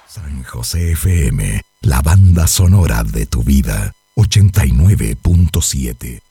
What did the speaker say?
San José FM, la banda sonora de tu vida, 89.7.